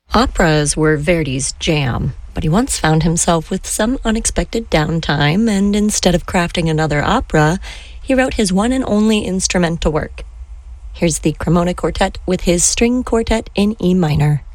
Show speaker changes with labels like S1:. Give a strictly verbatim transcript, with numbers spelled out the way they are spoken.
S1: Operas were Verdi's jam, but he once found himself with some unexpected downtime, and instead of crafting another opera, he wrote his one and only instrumental work. Here's the Cremona Quartet with his string quartet in E minor.